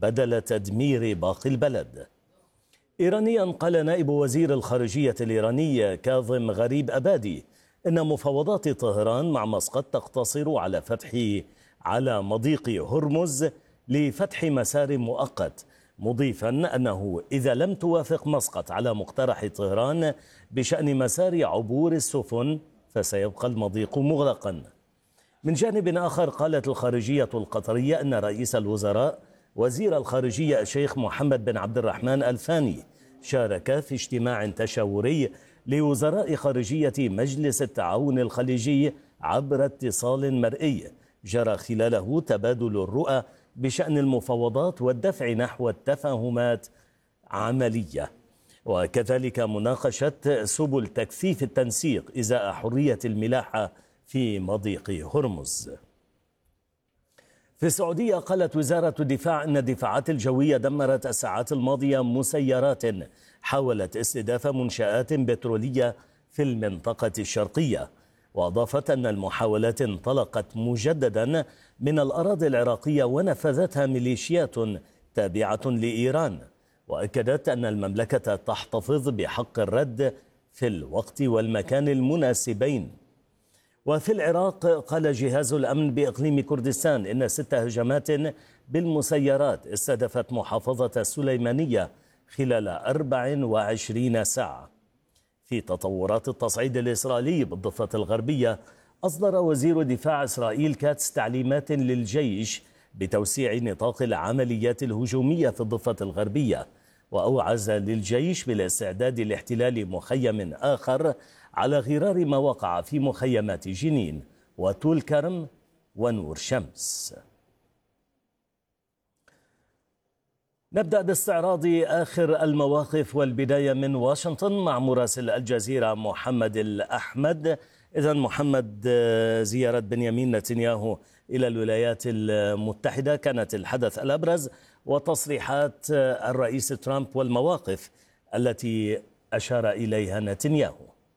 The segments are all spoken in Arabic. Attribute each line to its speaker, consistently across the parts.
Speaker 1: بدل تدمير باقي البلد. إيرانيا قال نائب وزير الخارجية الإيراني كاظم غريب أبادي إن مفاوضات طهران مع مسقط تقتصر على على مضيق هرمز لفتح مسار مؤقت، مضيفا أنه إذا لم توافق مسقط على مقترح طهران بشأن مسار عبور السفن فسيبقى المضيق مغلقا. من جانب آخر قالت الخارجية القطرية أن رئيس الوزراء وزير الخارجية الشيخ محمد بن عبد الرحمن الثاني شارك في اجتماع تشاوري لوزراء خارجية مجلس التعاون الخليجي عبر اتصال مرئي جرى خلاله تبادل الرؤى بشأن المفاوضات والدفع نحو التفاهمات عملية، وكذلك مناقشة سبل تكثيف التنسيق إزاء حرية الملاحة في مضيق هرمز. في السعودية قالت وزارة الدفاع أن الدفاعات الجوية دمرت الساعات الماضية مسيرات حاولت استهداف منشآت بترولية في المنطقة الشرقية، وأضافت أن المحاولات انطلقت مجددا من الأراضي العراقية ونفذتها ميليشيات تابعة لإيران، وأكدت أن المملكة تحتفظ بحق الرد في الوقت والمكان المناسبين. وفي العراق قال جهاز الأمن بإقليم كردستان إن 6 هجمات بالمسيرات استهدفت محافظة السليمانية خلال 24 ساعة. في تطورات التصعيد الإسرائيلي بالضفة الغربية، أصدر وزير دفاع إسرائيل كاتس تعليمات للجيش بتوسيع نطاق العمليات الهجومية في الضفة الغربية، وأوعز للجيش بالاستعداد لاحتلال مخيم آخر على غرار ما وقع في مخيمات جنين وطول كرم ونور شمس. نبدأ باستعراض آخر المواقف والبداية من واشنطن مع مراسل الجزيرة محمد الأحمد. إذن محمد، زيارة بنيامين نتنياهو إلى الولايات المتحدة كانت الحدث الأبرز، وتصريحات الرئيس ترامب والمواقف التي أشار إليها نتنياهو.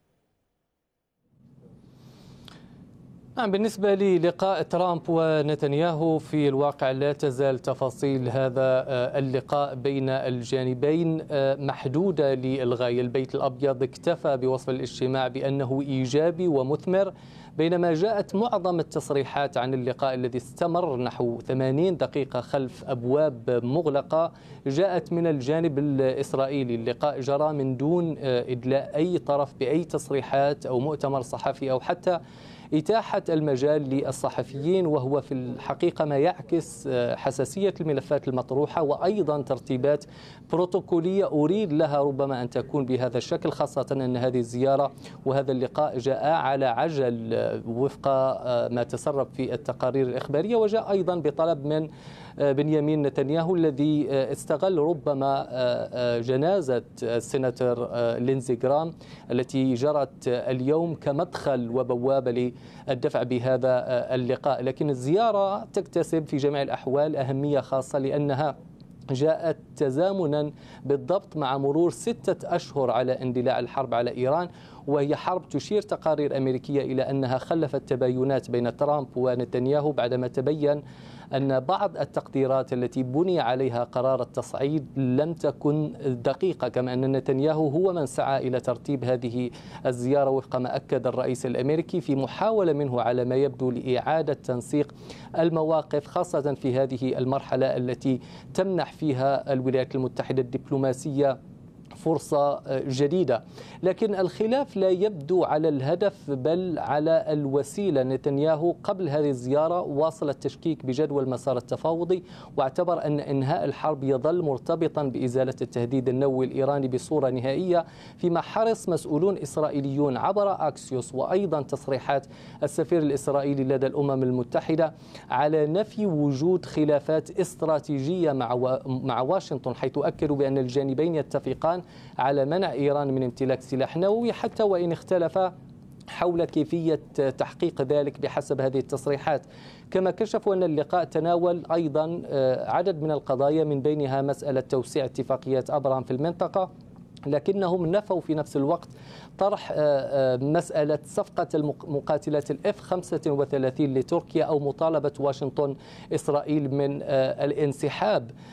Speaker 2: نعم، بالنسبة للقاء ترامب ونتنياهو في الواقع لا تزال تفاصيل هذا اللقاء بين الجانبين محدودة للغاية. البيت الأبيض اكتفى بوصف الاجتماع بأنه إيجابي ومثمر، بينما جاءت معظم التصريحات عن اللقاء الذي استمر نحو 80 دقيقة خلف أبواب مغلقة جاءت من الجانب الإسرائيلي. اللقاء جرى من دون إدلاء أي طرف بأي تصريحات أو مؤتمر صحفي أو حتى إتاحة المجال للصحفيين، وهو في الحقيقة ما يعكس حساسية الملفات المطروحة وأيضا ترتيبات بروتوكولية أريد لها ربما أن تكون بهذا الشكل، خاصة أن هذه الزيارة وهذا اللقاء جاء على عجل وفق ما تسرب في التقارير الإخبارية، وجاء أيضا بطلب من بنيامين نتنياهو الذي استغل ربما جنازة السيناتور لينزي جرام التي جرت اليوم كمدخل وبوابة للدفع بهذا اللقاء. لكن الزيارة تكتسب في جميع الأحوال أهمية خاصة لأنها جاءت تزامنا بالضبط مع مرور 6 أشهر على اندلاع الحرب على إيران، وهي حرب تشير تقارير أمريكية إلى أنها خلفت تباينات بين ترامب ونتنياهو بعدما تبين أن بعض التقديرات التي بني عليها قرار التصعيد لم تكن دقيقة، كما أن نتنياهو هو من سعى إلى ترتيب هذه الزيارة وفق ما أكد الرئيس الأمريكي في محاولة منه على ما يبدو لإعادة تنسيق المواقف، خاصة في هذه المرحلة التي تمنح فيها الولايات المتحدة الدبلوماسية فرصة جديدة. لكن الخلاف لا يبدو على الهدف بل على الوسيلة. نتنياهو قبل هذه الزيارة واصل التشكيك بجدوى المسار التفاوضي، واعتبر أن إنهاء الحرب يظل مرتبطا بإزالة التهديد النووي الإيراني بصورة نهائية، فيما حرص مسؤولون إسرائيليون عبر أكسيوس وأيضا تصريحات السفير الإسرائيلي لدى الأمم المتحدة على نفي وجود خلافات استراتيجية مع واشنطن، حيث أكدوا بأن الجانبين يتفقان على منع إيران من امتلاك سلاح نووي حتى وإن اختلف حول كيفية تحقيق ذلك بحسب هذه التصريحات. كما كشفوا أن اللقاء تناول أيضا عدد من القضايا من بينها مسألة توسيع اتفاقيات أبرام في المنطقة، لكنهم نفوا في نفس الوقت طرح مسألة صفقة المقاتلات الF-35 لتركيا أو مطالبة واشنطن إسرائيل من الانسحاب